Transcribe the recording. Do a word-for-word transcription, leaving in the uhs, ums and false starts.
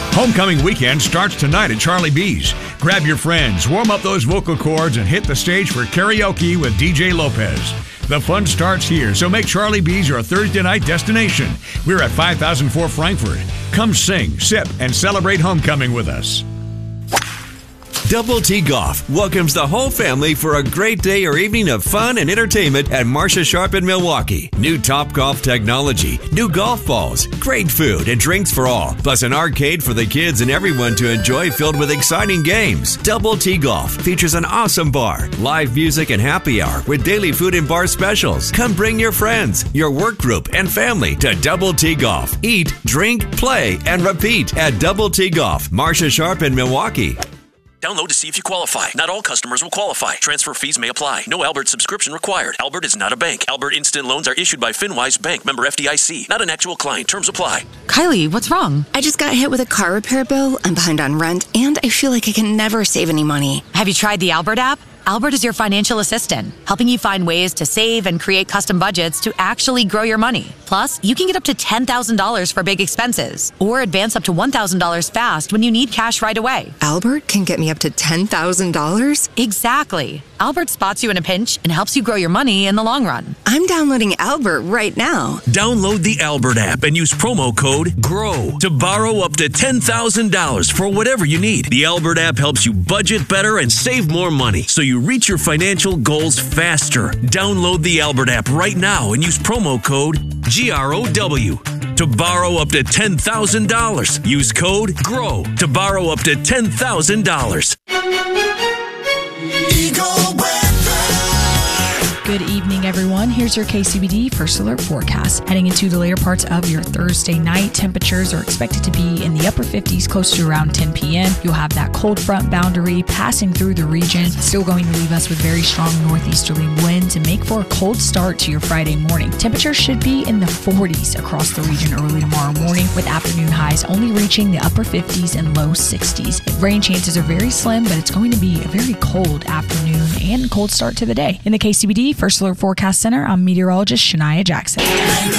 Homecoming weekend starts tonight at Charlie B's. Grab your friends, warm up those vocal cords, and hit the stage for karaoke with D J Lopez. The fun starts here, so make Charlie B's your Thursday night destination. We're at five thousand four Frankfort. Come sing, sip, and celebrate homecoming with us. Double T Golf welcomes the whole family for a great day or evening of fun and entertainment at Marsha Sharp in Milwaukee. New Top Golf technology, new golf balls, great food and drinks for all, plus an arcade for the kids and everyone to enjoy filled with exciting games. Double T Golf features an awesome bar, live music and happy hour with daily food and bar specials. Come bring your friends, your work group, and family to Double T Golf. Eat, drink, play, and repeat at Double T Golf, Marsha Sharp in Milwaukee. Download to see if you qualify. Not all customers will qualify. Transfer fees may apply. No Albert subscription required. Albert is not a bank. Albert Instant Loans are issued by FinWise Bank, member F D I C. Not an actual client. Terms apply. Kylie, what's wrong? I just got hit with a car repair bill. I'm behind on rent, and I feel like I can never save any money. Have you tried the Albert app? Albert is your financial assistant, helping you find ways to save and create custom budgets to actually grow your money. Plus, you can get up to ten thousand dollars for big expenses or advance up to one thousand dollars fast when you need cash right away. Albert can get me up to ten thousand dollars? Exactly. Albert spots you in a pinch and helps you grow your money in the long run. I'm downloading Albert right now. Download the Albert app and use promo code GROW to borrow up to ten thousand dollars for whatever you need. The Albert app helps you budget better and save more money so you reach your financial goals faster. Download the Albert app right now and use promo code G R O W to borrow up to ten thousand dollars. Use code GROW to borrow up to ten thousand dollars. Eagle Good evening, everyone. Here's your K C B D First Alert forecast. Heading into the later parts of your Thursday night, temperatures are expected to be in the upper fifties close to around ten p.m. You'll have that cold front boundary passing through the region, still going to leave us with very strong northeasterly winds and make for a cold start to your Friday morning. Temperatures should be in the forties across the region early tomorrow morning, with afternoon highs only reaching the upper fifties and low sixties. Rain chances are very slim, but it's going to be a very cold afternoon and cold start to the day. In the K C B D First Alert Forecast Center, I'm meteorologist Shania Jackson.